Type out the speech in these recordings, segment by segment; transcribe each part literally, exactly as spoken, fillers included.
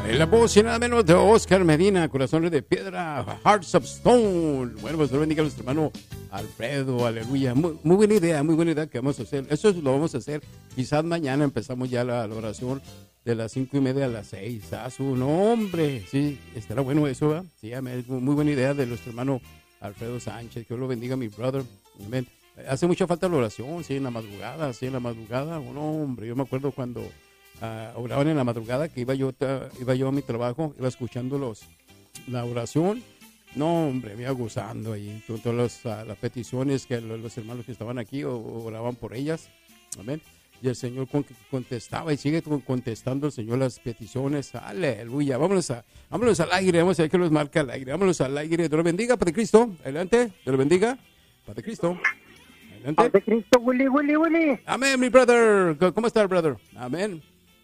En la voz y nada menos de Oscar Medina, Corazones de Piedra, Hearts of Stone. Bueno, pues Dios bendiga a nuestro hermano Alfredo, aleluya. Muy, muy buena idea, muy buena idea que vamos a hacer. Eso lo vamos a hacer. Quizás mañana empezamos ya la, la oración de las cinco y media a las seis. A su nombre. Sí, estará bueno eso, ¿verdad? Sí, amén. Muy buena idea de nuestro hermano Alfredo Sánchez. Que Dios lo bendiga, mi brother. Amén. Hace mucha falta la oración, sí, en la madrugada, sí, en la madrugada. Oh, no, hombre, yo me acuerdo cuando uh, oraban en la madrugada, que iba yo, ta, iba yo a mi trabajo, iba escuchando los, la oración. No, hombre, me iba gozando ahí. Todas las, uh, las peticiones que los, los hermanos que estaban aquí oraban por ellas. Amén. Y el Señor con, contestaba y sigue contestando el Señor las peticiones. Aleluya. Vámonos, a, vámonos al aire. Vamos a ver qué nos marca el aire. Vámonos al aire. Dios lo bendiga, Padre Cristo. Adelante. Dios lo bendiga. Padre Cristo. Adelante. Padre Cristo, Willy, Willy, Willy. Amén, mi brother. ¿Cómo está, brother? Amén.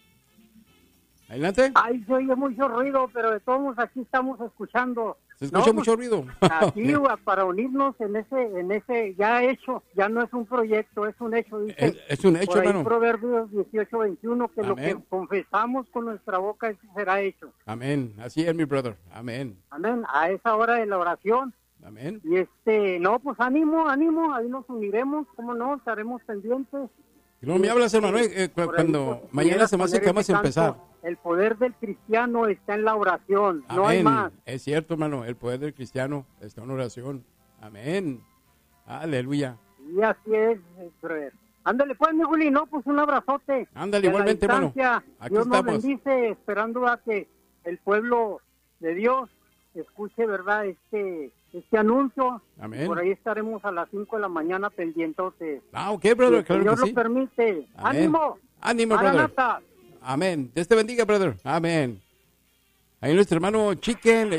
Adelante. Ay, se oye mucho ruido, pero de todos modos aquí estamos escuchando. ¿Se escucha no, mucho ruido? Aquí para unirnos en ese, en ese ya hecho, ya no es un proyecto, es un hecho. Dice, es, es un hecho, por ahí hermano. Proverbios dieciocho veintiuno, que Amén. Lo que confesamos con nuestra boca, eso será hecho. Amén, así es, mi brother. Amén. Amén, a esa hora de la oración. Amén. Y este, no, pues ánimo, ánimo, ahí nos uniremos, cómo no, estaremos pendientes. No me hablas, hermano, eh, eh, cuando ahí, mañana se me hace que vamos a empezar. El poder del cristiano está en la oración, Amén. No hay más. Es cierto, hermano, el poder del cristiano está en la oración. Amén. Aleluya. Y así es, brother. Ándale, pues, mi Juli, no, pues un abrazote. Ándale, igualmente, hermano. Aquí Dios estamos. Nos bendice, esperando a que el pueblo de Dios escuche, ¿verdad?, este... este anuncio. Amén. Por ahí estaremos a las cinco de la mañana pendientes. Ah, ok, brother. Si el claro Señor sí. lo permite. Amén. Ánimo. Ánimo, brother. Amén. Dios te bendiga, brother. Amén. Ahí nuestro hermano Chicken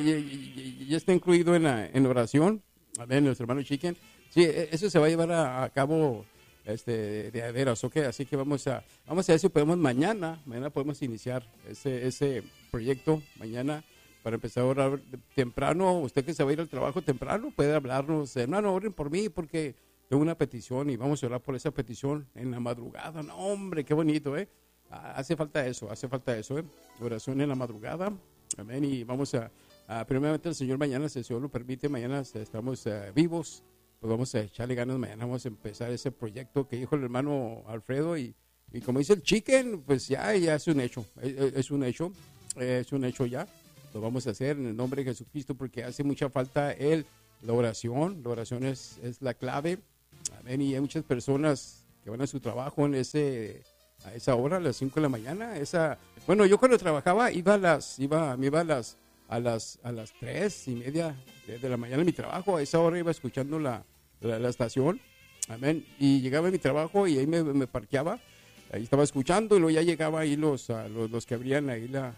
ya está incluido en la, en la oración. Amén, nuestro hermano Chicken. Sí, eso se va a llevar a, a cabo este, de veras, ok. Así que vamos a, vamos a ver si podemos mañana, mañana podemos iniciar ese, ese proyecto, mañana. Para empezar a orar temprano, usted que se va a ir al trabajo temprano, puede hablarnos, hermano, oren por mí porque tengo una petición y vamos a orar por esa petición en la madrugada. No, hombre, qué bonito, ¿eh? Hace falta eso, hace falta eso, ¿eh? Oración en la madrugada, amén, y vamos a, a primeramente el Señor mañana, si el Señor lo permite, mañana estamos uh, vivos, pues vamos a echarle ganas, mañana vamos a empezar ese proyecto que dijo el hermano Alfredo y, y como dice el Chicken, pues ya, ya es un hecho, es, es un hecho, es un hecho ya. Lo vamos a hacer en el nombre de Jesucristo porque hace mucha falta el, la oración. La oración es, es la clave. Amén. Y hay muchas personas que van a su trabajo en ese, a esa hora, a las cinco de la mañana. Esa, bueno, yo cuando trabajaba iba a las, iba, me iba a las, a las, a las tres y media de, de la mañana en mi trabajo. A esa hora iba escuchando la, la, la estación. Amén. Y llegaba a mi trabajo y ahí me, me parqueaba. Ahí estaba escuchando y luego ya llegaba ahí los, uh, los, los que abrían ahí la,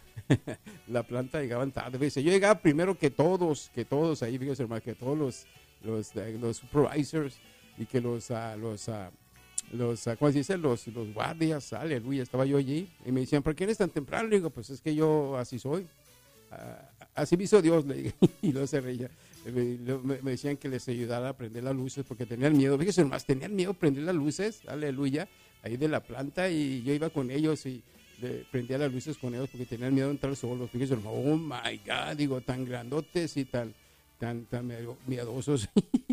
la planta, llegaban tarde. Fíjese, yo llegaba primero que todos, que todos ahí, fíjese hermano, que todos los, los, uh, los supervisors y que los, uh, los, uh, los uh, ¿cómo se dice? Los, los guardias, aleluya, estaba yo allí. Y me decían, ¿por qué eres tan temprano? Le digo, pues es que yo así soy. Uh, así me hizo Dios, le digo, y luego se reía. Me, me decían que les ayudara a prender las luces porque tenían miedo. Fíjese hermano, tenían miedo a prender las luces, aleluya, ahí de la planta y yo iba con ellos y le prendía las luces con ellos porque tenían miedo de entrar solos. Fíjese, oh my God, digo, tan grandotes y tan, tan, tan miedosos.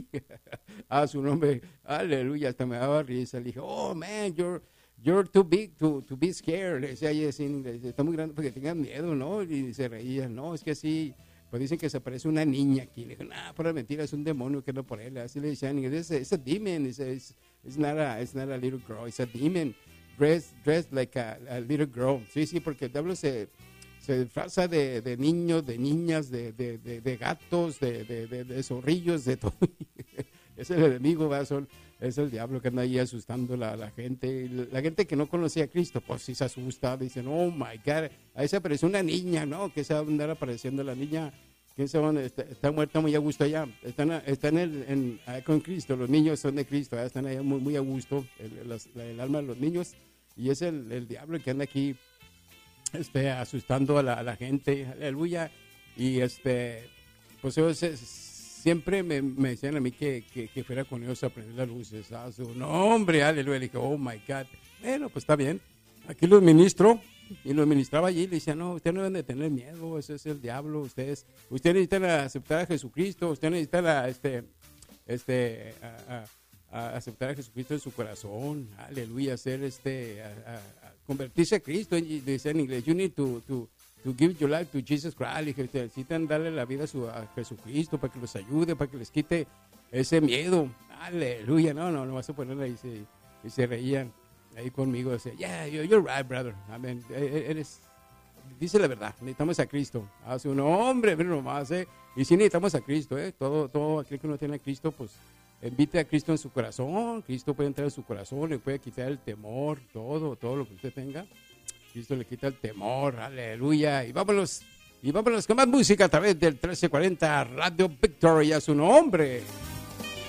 A su nombre, aleluya, hasta me daba risa. Le dije, oh man, you're, you're too big to, to be scared. Le decía, y así, está muy grande porque tengan miedo, ¿no? Y se reían, no, es que así, pues dicen que se parece una niña aquí. Le dije, no, por mentira, es un demonio que no por él. Así le decían, es it's a demon, it's, it's, it's, not a, it's not a little girl, it's a demon. Dressed dress like a, a little girl. Sí, sí, porque el diablo se, se disfraza de, de niños, de niñas, de, de, de, de gatos, de, de, de, de zorrillos, de todo. Es el enemigo, ¿verdad? Son, es el diablo que anda ahí asustando a la, la gente. La gente que no conocía a Cristo, pues sí se asusta. Dicen, oh my God, ahí se apareció una niña, ¿no? Que se va a andar apareciendo la niña. ¿Quién sabe? Está, está muerta muy a gusto allá. Están, están en, en, en, con Cristo, los niños son de Cristo, ¿verdad? Están allá muy, muy a gusto, el, los, el alma de los niños. Y es el, el diablo que anda aquí este, asustando a la, a la gente, aleluya. Y este, pues ellos es, siempre me, me decían a mí que, que, que fuera con ellos a prender las luces. A su nombre, aleluya. Le dije, oh my God. Bueno, pues está bien. Aquí los ministro, y nos ministraba allí, le decía, no, ustedes no deben de tener miedo, ese es el diablo, ustedes, ustedes necesitan aceptar a Jesucristo, ustedes necesitan a, este, este, a, a, a aceptar a Jesucristo en su corazón, aleluya, hacer este, a, a, a convertirse a Cristo, y decía en inglés, you need to, to, to give your life to Jesus Christ, y que necesitan darle la vida a, su, a Jesucristo para que los ayude, para que les quite ese miedo, aleluya, no, no, no vas a poner ahí, se, y se reían ahí conmigo, decía, yeah, you're right, brother, amén, eres, dice la verdad, necesitamos a Cristo, hace un hombre, pero nomás, eh, y sí necesitamos a Cristo, eh, todo, todo aquel que no tiene a Cristo, pues, invite a Cristo en su corazón, Cristo puede entrar en su corazón, le puede quitar el temor, todo, todo lo que usted tenga, Cristo le quita el temor, aleluya, y vámonos, y vámonos con más música a través del trece cuarenta Radio Victory, a su nombre.